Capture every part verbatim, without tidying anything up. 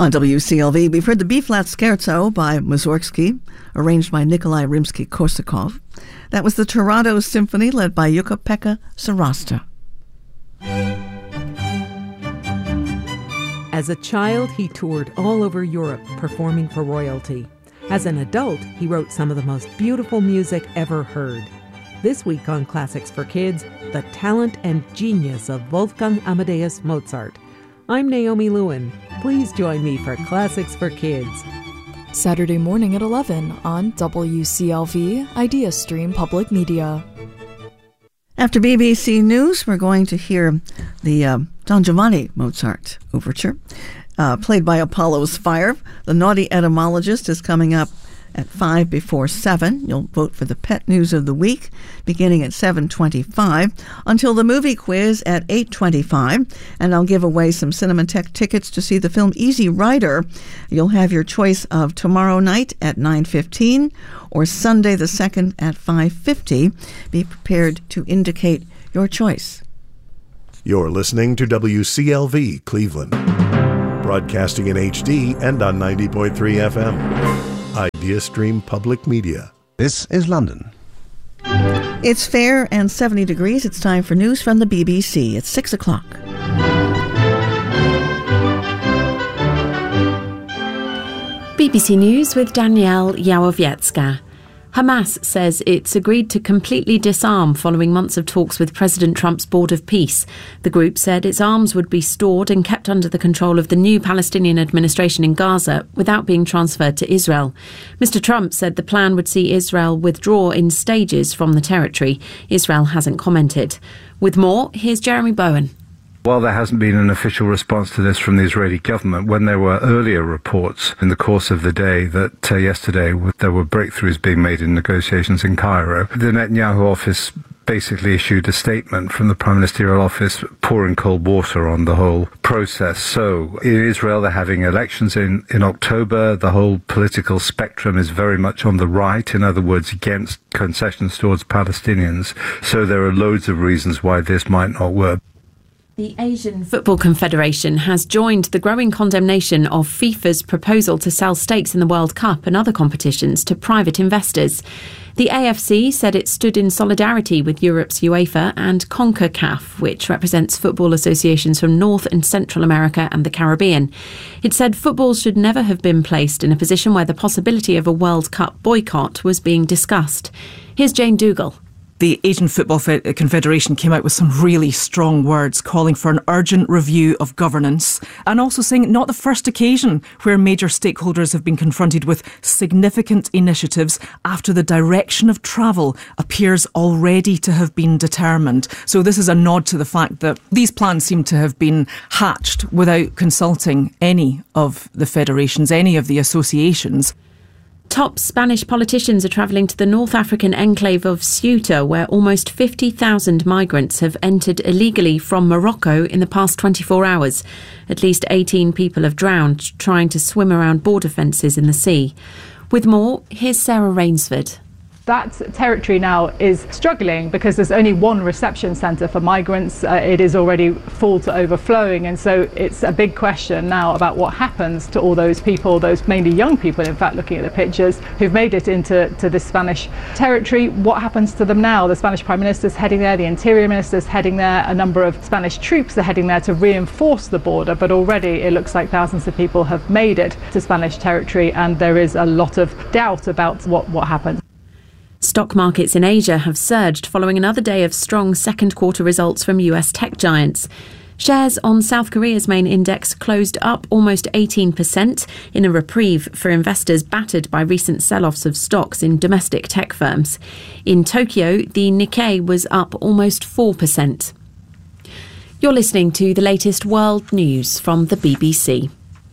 On W C L V, we've heard the B-flat Scherzo by Mussorgsky, arranged by Nikolai Rimsky-Korsakov. That was the Toronto Symphony, led by Jukka-Pekka Sarasta. As a child, he toured all over Europe, performing for royalty. As an adult, he wrote some of the most beautiful music ever heard. This week on Classics for Kids, the talent and genius of Wolfgang Amadeus Mozart. I'm Naomi Lewin. Please join me for Classics for Kids. Saturday morning at eleven on W C L V Idea Stream Public Media. After B B C News, we're going to hear the uh, Don Giovanni Mozart Overture, uh, played by Apollo's Fire. The Naughty Etymologist is coming up at five before seven. You'll vote for the Pet News of the Week, beginning at seven twenty-five, until the movie quiz at eight twenty-five. And I'll give away some Cinematheque tickets to see the film Easy Rider. You'll have your choice of tomorrow night at nine fifteen or Sunday the second at five fifty. Be prepared to indicate your choice. You're listening to W C L V Cleveland, broadcasting in H D and on ninety point three F M. Idea Stream Public Media. This is London. It's fair and seventy degrees. It's time for news from the B B C. It's six o'clock. B B C News with Danielle Yałowiecka. Hamas says it's agreed to completely disarm following months of talks with President Trump's Board of Peace. The group said its arms would be stored and kept under the control of the new Palestinian administration in Gaza without being transferred to Israel. Mister Trump said the plan would see Israel withdraw in stages from the territory. Israel hasn't commented. With more, here's Jeremy Bowen. While there hasn't been an official response to this from the Israeli government, when there were earlier reports in the course of the day that uh, yesterday there were breakthroughs being made in negotiations in Cairo, the Netanyahu office basically issued a statement from the Prime Ministerial office pouring cold water on the whole process. So in Israel, they're having elections in, in October. The whole political spectrum is very much on the right, in other words, against concessions towards Palestinians. So there are loads of reasons why this might not work. The Asian Football Confederation has joined the growing condemnation of FIFA's proposal to sell stakes in the World Cup and other competitions to private investors. The A F C said it stood in solidarity with Europe's UEFA and CONCACAF, which represents football associations from North and Central America and the Caribbean. It said football should never have been placed in a position where the possibility of a World Cup boycott was being discussed. Here's Jane Dougal. The Asian Football Confederation came out with some really strong words, calling for an urgent review of governance, and also saying not the first occasion where major stakeholders have been confronted with significant initiatives after the direction of travel appears already to have been determined. So this is a nod to the fact that these plans seem to have been hatched without consulting any of the federations, any of the associations. Top Spanish politicians are travelling to the North African enclave of Ceuta, where almost fifty thousand migrants have entered illegally from Morocco in the past twenty-four hours. At least eighteen people have drowned trying to swim around border fences in the sea. With more, here's Sarah Rainsford. That territory now is struggling because there's only one reception centre for migrants. Uh, it is already full to overflowing, and so it's a big question now about what happens to all those people, those mainly young people, in fact, looking at the pictures, who've made it into to this Spanish territory. What happens to them now? The Spanish Prime Minister's heading there, the Interior Minister's heading there, a number of Spanish troops are heading there to reinforce the border, but already it looks like thousands of people have made it to Spanish territory, and there is a lot of doubt about what, what happens. Stock markets in Asia have surged following another day of strong second quarter results from U S tech giants. Shares on South Korea's main index closed up almost eighteen percent in a reprieve for investors battered by recent sell-offs of stocks in domestic tech firms. In Tokyo, the Nikkei was up almost four percent. You're listening to the latest world news from the B B C.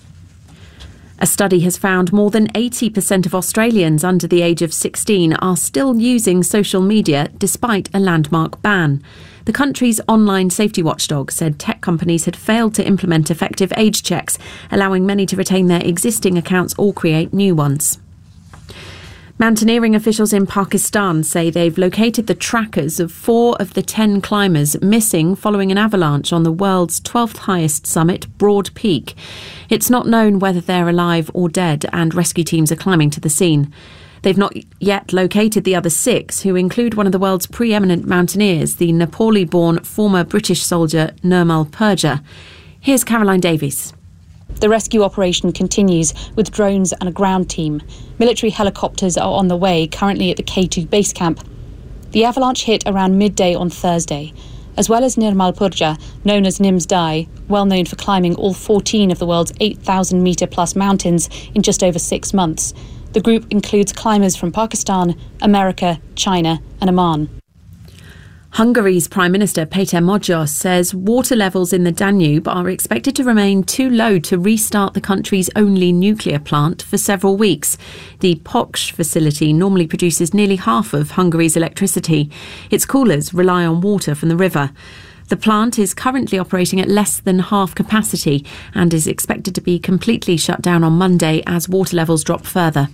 A study has found more than eighty percent of Australians under the age of sixteen are still using social media despite a landmark ban. The country's online safety watchdog said tech companies had failed to implement effective age checks, allowing many to retain their existing accounts or create new ones. Mountaineering officials in Pakistan say they've located the trackers of four of the ten climbers missing following an avalanche on the world's twelfth highest summit, Broad Peak. It's not known whether they're alive or dead, and rescue teams are climbing to the scene. They've not yet located the other six, who include one of the world's preeminent mountaineers, the Nepali-born former British soldier Nirmal Purja. Here's Caroline Davies. The rescue operation continues with drones and a ground team. Military helicopters are on the way, currently at the K two base camp. The avalanche hit around midday on Thursday. As well as Nirmal Purja, known as Nims Dai, well known for climbing all fourteen of the world's eight thousand metre plus mountains in just over six months. The group includes climbers from Pakistan, America, China and Oman. Hungary's Prime Minister Péter Magyar says water levels in the Danube are expected to remain too low to restart the country's only nuclear plant for several weeks. The Poksh facility normally produces nearly half of Hungary's electricity. Its coolers rely on water from the river. The plant is currently operating at less than half capacity and is expected to be completely shut down on Monday as water levels drop further.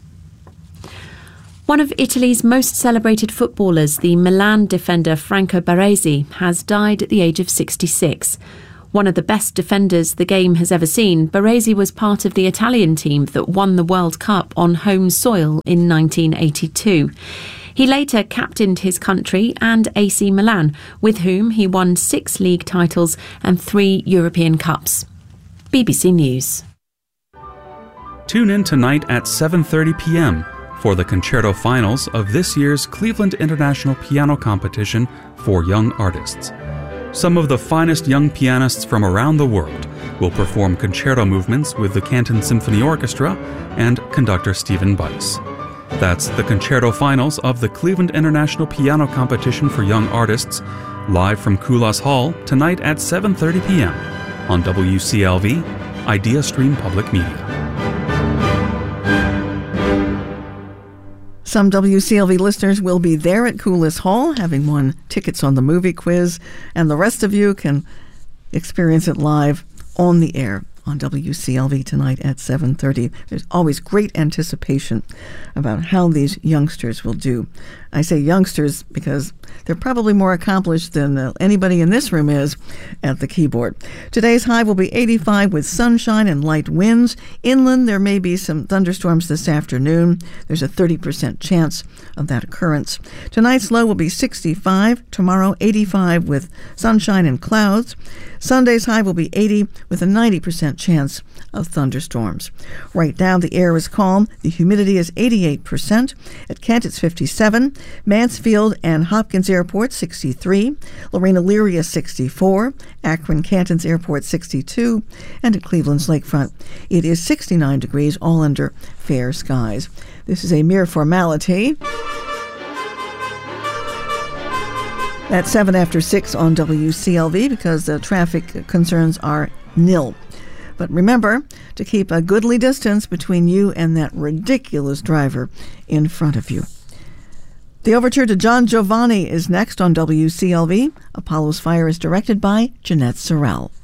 One of Italy's most celebrated footballers, the Milan defender Franco Baresi, has died at the age of sixty-six. One of the best defenders the game has ever seen, Baresi was part of the Italian team that won the World Cup on home soil in nineteen eighty-two. He later captained his country and A C Milan, with whom he won six league titles and three European Cups. B B C News. Tune in tonight at seven thirty p.m. for the concerto finals of this year's Cleveland International Piano Competition for Young Artists. Some of the finest young pianists from around the world will perform concerto movements with the Canton Symphony Orchestra and conductor Stephen Bice. That's the concerto finals of the Cleveland International Piano Competition for Young Artists, live from Kulas Hall tonight at seven thirty p.m. on W C L V, Idea Stream Public Media. Some W C L V listeners will be there at Kulas Hall, having won tickets on the movie quiz, and the rest of you can experience it live on the air on W C L V tonight at seven thirty. There's always great anticipation about how these youngsters will do. I say youngsters because they're probably more accomplished than uh, anybody in this room is at the keyboard. Today's high will be eighty-five with sunshine and light winds. Inland, there may be some thunderstorms this afternoon. There's a thirty percent chance of that occurrence. Tonight's low will be sixty-five. Tomorrow, eighty-five with sunshine and clouds. Sunday's high will be eighty with a ninety percent chance of thunderstorms. Right now, the air is calm. The humidity is eighty-eight percent. At Kent, it's fifty-seven. Mansfield and Hopkins Airport, sixty-three. Lorena Leary, sixty-four. Akron Canton's Airport, sixty-two. And at Cleveland's Lakefront, it is sixty-nine degrees, all under fair skies. This is a mere formality. At seven after six on W C L V because the traffic concerns are nil. But remember to keep a goodly distance between you and that ridiculous driver in front of you. The overture to John Giovanni is next on W C L V. Apollo's Fire is directed by Jeanette Sorrell.